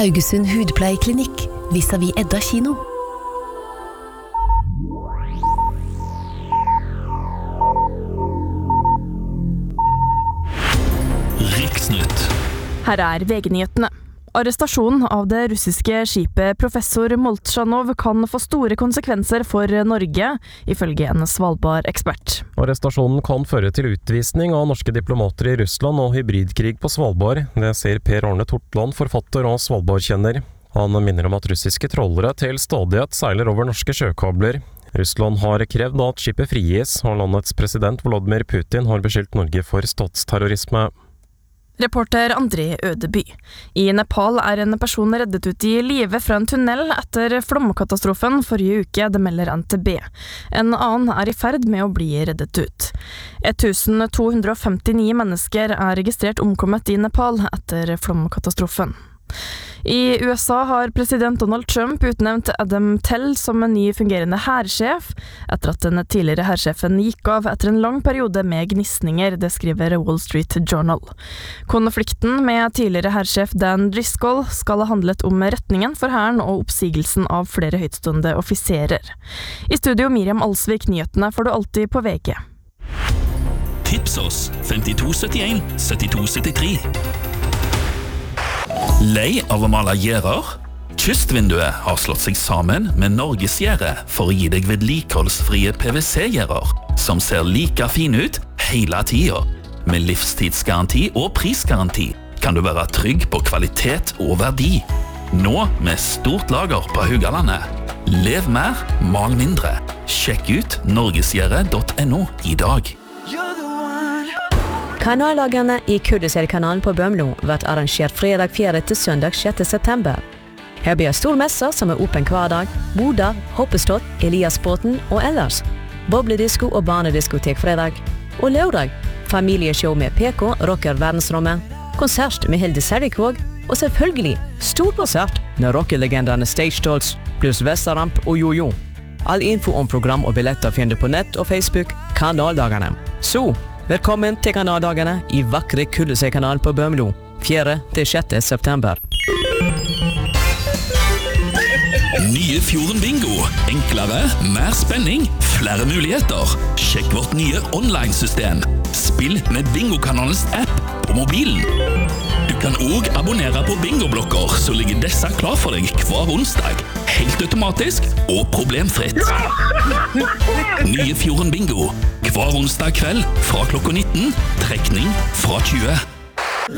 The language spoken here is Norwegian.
Haugesund Hudpleieklinikk, vis-à-vis Edda kino. Riksnytt. Her VG-nyhetene. Arrestasjonen av det russiske skipet Professor Molchanov kan få store konsekvenser for Norge, ifølge en Svalbard-ekspert. Arrestasjonen kan føre til utvisning av norske diplomater i Russland og hybridkrig på Svalbard. Det sier Per Arne Tortland, forfatter og Svalbard-kjenner. Han minner om at russiske trålere til stadighet seiler over norske sjøkabler. Russland har krevd at skipet frigis, og landets president Vladimir Putin har beskyldt Norge for statsterrorisme. Reporter André Ødeby. I Nepal en person reddet ut i live fra en tunnel etter flomkatastrofen forrige uke, det melder NTB. En annen i ferd med å bli reddet ut. 1259 mennesker registrert omkommet i Nepal etter flomkatastrofen. I USA har president Donald Trump utnevnt Adam Tell som en ny fungerende hærsjef, etter at den tidligere hærsjefen gikk av etter en lang periode med gnisninger, det skriver Wall Street Journal. Konflikten med tidligere hærsjef Dan Driscoll skal ha handlet om retningen for hæren og oppsigelsen av flere høytstående offiserer. I studio Miriam Alsvik, nyhetene får du alltid på VG. Tips oss 5271 7273. Lei av å male gjerder? Kystvinduet har slått seg sammen med Norgesgjerde for å gi deg vedlikeholdsfrie PVC-gjerder, som ser like fin ut hele tiden. Med livstidsgaranti og prisgaranti kan du være trygg på kvalitet og verdi. Nå med stort lager på Haugalandet. Lev mer, mal mindre. Sjekk ut norgesgjerde.no i dag. Kanallagene i Kuddesel-kanalen på Bømlo vært arrangert fredag 4. til søndag 6. september. Her blir stor messer som åpen hver dag, boder, hoppestått, Eliasbåten og ellers. Bobledisko og barnediskotek fredag. Og lørdag, familieshow med PK, rocker verdensrommet, konsert med Hilde Servikvåg, og selvfølgelig stor konsert med rockelegendene Stage Dolls, pluss Vestaramp og Jojo. All info om program og billetter finner du på nett og Facebook Kanaldagene. Så, velkommen til Kanaldagene i vakre Kuddesel-kanalen på Bømlo, 4. til 6. september. Nye Fjorden Bingo. Enklere, mer spenning, flere muligheter. Sjekk vårt nye online-system. Spill med Bingokanalens app på mobilen. Du kan også abonnere på bingoblokker, så ligger disse klar for deg hver onsdag. Helt automatisk og problemfritt. Nye Fjorden Bingo. Hver onsdag kveld fra klokka 19, trekning fra 20.